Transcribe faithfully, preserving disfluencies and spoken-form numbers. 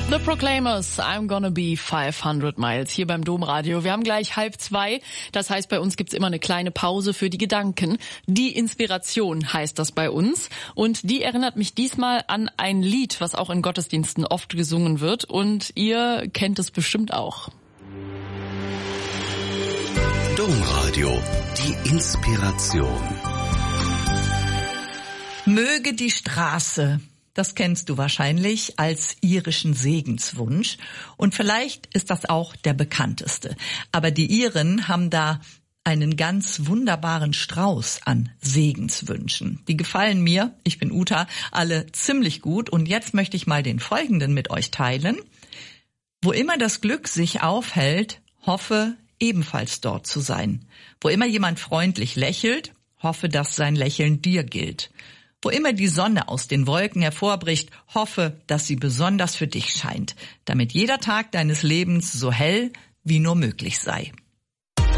The Proclaimers, I'm gonna be five hundred miles hier beim Domradio. Wir haben gleich halb zwei. Das heißt, bei uns gibt's immer eine kleine Pause für die Gedanken. Die Inspiration heißt das bei uns. Und die erinnert mich diesmal an ein Lied, was auch in Gottesdiensten oft gesungen wird. Und ihr kennt es bestimmt auch. Domradio, die Inspiration. Möge die Straße. Das kennst du wahrscheinlich als irischen Segenswunsch. Und vielleicht ist das auch der bekannteste. Aber die Iren haben da einen ganz wunderbaren Strauß an Segenswünschen. Die gefallen mir, ich bin Uta, alle ziemlich gut. Und jetzt möchte ich mal den folgenden mit euch teilen. Wo immer das Glück sich aufhält, hoffe ebenfalls dort zu sein. Wo immer jemand freundlich lächelt, hoffe, dass sein Lächeln dir gilt. Wo immer die Sonne aus den Wolken hervorbricht, hoffe, dass sie besonders für dich scheint, damit jeder Tag deines Lebens so hell wie nur möglich sei.